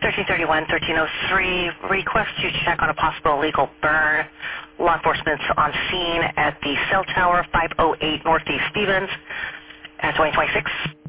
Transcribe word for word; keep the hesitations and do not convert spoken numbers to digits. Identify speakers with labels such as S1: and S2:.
S1: thirteen thirty-one, thirteen oh three, request to check on a possible illegal burn. Law enforcement's on scene at the cell tower, five oh eight Northeast Stevens, at twenty twenty-six.